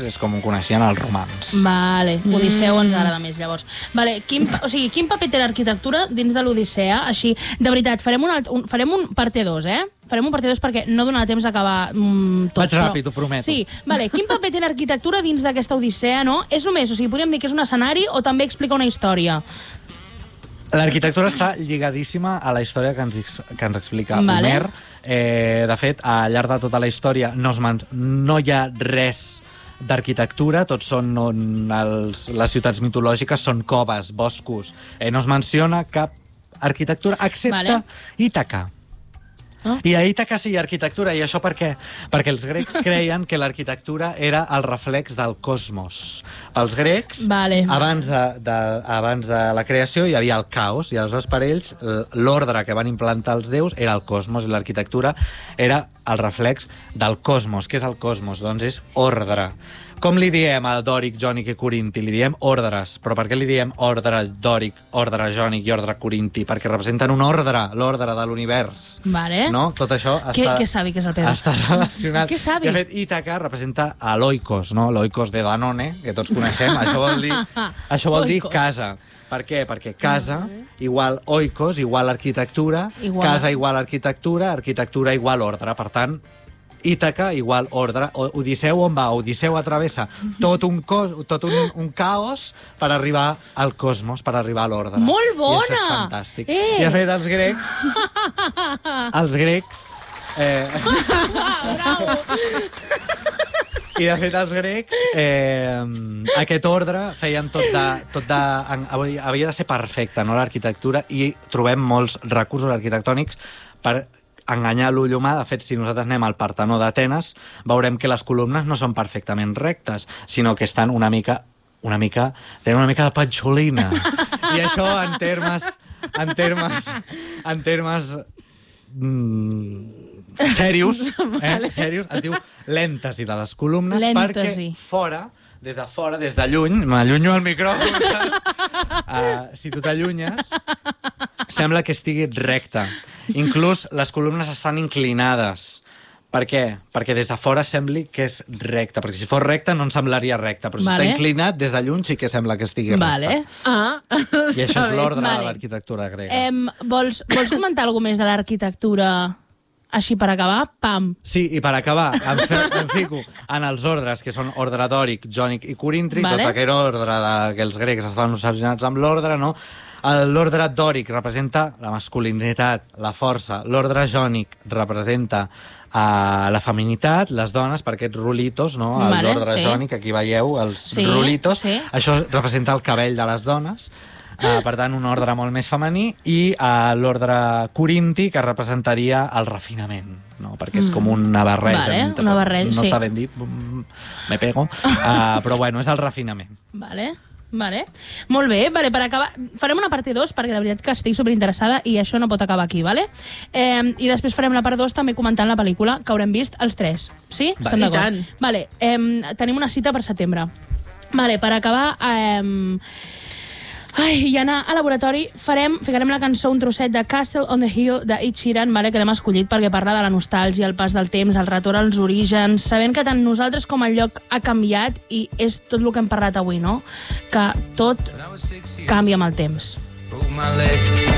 és com ho coneixien els romans. Vale, Odisseu ens agrada més, llavors. Vale, quin paper té l'arquitectura dins de l'Odissea? Així, de veritat, farem un parte 2, Farem un parte 2 perquè no donarà temps d'acabar tot. Vaig ràpid, ho prometo. Sí, vale, quin paper té l'arquitectura dins d'aquesta Odissea, no? És només, podríem dir que és un escenari o també explica una història? L'arquitectura està lligadíssima a la història que ens explica Homer. De fet, al llarg de tota la història no hi ha res d'arquitectura, tots són les ciutats mitològiques, són coves, boscos. No es menciona cap arquitectura, excepte Ítaca. I a Ítaca sí hi ha arquitectura, i això per què? Perquè els grecs creien que l'arquitectura era el reflex del cosmos. Pels grecs, abans de la creació hi havia el caos, i aleshores per ells l'ordre que van implantar els déus era el cosmos, i l'arquitectura era el reflex del cosmos. Què és el cosmos? Doncs és ordre. Com li diem a dòric, jònic i corinti? Li diem ordres. Però per què li diem ordre dòric, ordre jònic i ordre corinti? Perquè representen un ordre, l'ordre de l'univers. Vale. No? Tot això està... Què savi que és el Pedro? Està relacionat. Què savi? De fet, Ítaca representa a l'oikos, no? L'oikos de Danone, que tots coneixem. Això vol dir casa. Per què? Perquè casa igual oikos, igual arquitectura, casa igual arquitectura, arquitectura igual ordre. Per tant, Ítaca igual ordre. Odisseu on va? Odisseu atravessa tot un caos per arribar al cosmos, per arribar a l'ordre. Molt bona! I això és fantàstic. I de fet, els grecs... Bravo! I de fet, els grecs, aquest ordre feien havia de ser perfecte, no, l'arquitectura, i trobem molts recursos arquitectònics per enganyar l'ull humà. De fet, si nosaltres anem al Partenó d'Atenes, veurem que les columnes no són perfectament rectes, sinó que estan tenen una mica de patxolina. I això en termes serios, es diu l'èntesi de les columnes, perquè des de lluny, m'allunyo el micròfon, si tu t'allunyes, sembla que estigui recta. Inclús les columnes estan inclinades. Per què? Perquè des de fora sembli que és recta. Perquè si fos recta no ens semblaria recta. Però si està inclinat, des de lluny sí que sembla que estigui recta. I això és l'ordre de l'arquitectura grega. Vols comentar alguna més de l'arquitectura així per acabar? Pam! Sí, i per acabar, em fico en els ordres, que són ordre dòric, jònic i coríntri, tot aquell ordre que els grecs estaven obsessionats amb l'ordre, no? L'ordre dòric representa la masculinitat, la força. L'ordre jònic representa la feminitat, les dones, per aquests rulitos, no? L'ordre jònic, aquí veieu els rulitos. Això representa el cabell de les dones. Per tant, un ordre molt més femení. I l'ordre corinti, que representaria el refinament, no? Perquè és com una barreja. Una barreja, no està ben dit, me pego. Però bueno, és el refinament. Vale. Molt bé, per acabar farem una part 2 perquè de veritat que estic superinteressada i això no pot acabar aquí, vale? I després farem la part 2 també comentant la pel·lícula que haurem vist els 3, sí? Estem d'acord? Vale, tenim una cita per setembre. Vale, per acabar i anar a laboratori ficarem la cançó, un trosset de Castle on the Hill de Ed Sheeran, que l'hem escollit perquè parla de la nostàlgia, el pas del temps, el retorn als orígens, sabent que tant nosaltres com el lloc ha canviat, i és tot el que hem parlat avui, no? Que tot canvia amb el temps.